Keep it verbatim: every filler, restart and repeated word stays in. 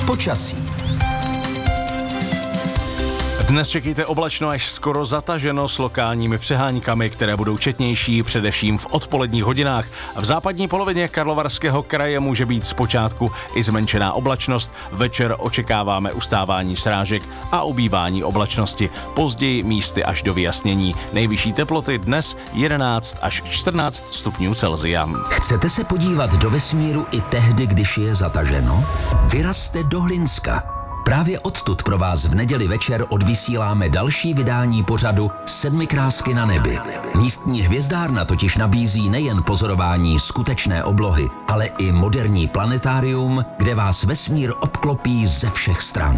Počasí. Dnes čekejte oblačno až skoro zataženo s lokálními přeháňkami, které budou četnější především v odpoledních hodinách. V západní polovině Karlovarského kraje může být zpočátku i zmenšená oblačnost. Večer očekáváme ustávání srážek a ubývání oblačnosti. Později místy až do vyjasnění. Nejvyšší teploty dnes jedenáct až čtrnáct stupňů Celsia. Chcete se podívat do vesmíru i tehdy, když je zataženo? Vyrazte do Hlinska. Právě odtud pro vás v neděli večer odvysíláme další vydání pořadu Sedmi krásky na nebi. Místní hvězdárna totiž nabízí nejen pozorování skutečné oblohy, ale i moderní planetárium, kde vás vesmír obklopí ze všech stran.